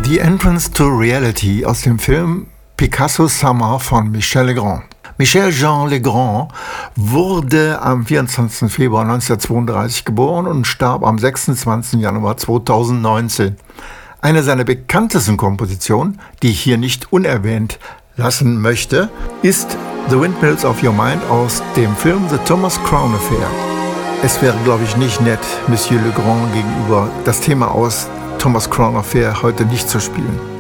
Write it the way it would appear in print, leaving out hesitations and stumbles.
The Entrance to Reality aus dem Film Picasso Summer von Michel Legrand. Michel Jean Legrand wurde am 24. Februar 1932 geboren und starb am 26. Januar 2019. Eine seiner bekanntesten Kompositionen, die ich hier nicht unerwähnt lassen möchte, ist The Windmills of Your Mind aus dem Film The Thomas Crown Affair. Es wäre, glaube ich, nicht nett, Monsieur Legrand gegenüber das Thema aus Thomas Crown Affair heute nicht zu spielen.